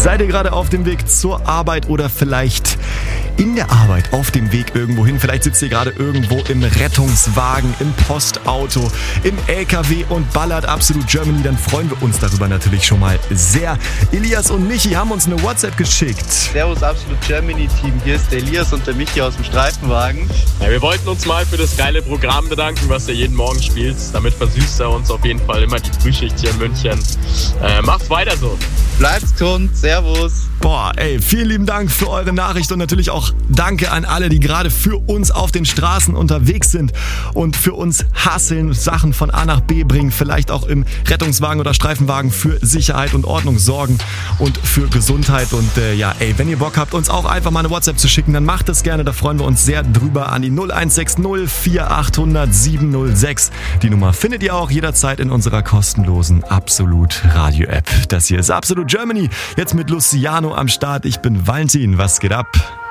Seid ihr gerade auf dem Weg zur Arbeit oder vielleicht in der Arbeit auf dem Weg irgendwo hin? Vielleicht sitzt ihr gerade irgendwo im Rettungswagen, im Postauto, im LKW und ballert Absolut Germany. Dann freuen wir uns darüber natürlich schon mal sehr. Elias und Michi haben uns eine WhatsApp geschickt. Servus Absolut Germany Team, hier ist der Elias und der Michi aus dem Streifenwagen. Ja, wir wollten uns mal für das geile Programm bedanken, was ihr jeden Morgen spielt. Damit versüßt er uns auf jeden Fall immer die Frühschicht hier in München. Macht's weiter so. Bleibt gesund, servus. Boah, ey, vielen lieben Dank für eure Nachricht und natürlich auch danke an alle, die gerade für uns auf den Straßen unterwegs sind und für uns hasseln, Sachen von A nach B bringen, vielleicht auch im Rettungswagen oder Streifenwagen für Sicherheit und Ordnung sorgen und für Gesundheit. Und wenn ihr Bock habt, uns auch einfach mal eine WhatsApp zu schicken, dann macht es gerne, da freuen wir uns sehr drüber an die 0160 4800 706. Die Nummer findet ihr auch jederzeit in unserer kostenlosen Absolut Radio App. Das hier ist Absolut Germany, jetzt mit Luciano am Start. Ich bin Valentin, was geht ab?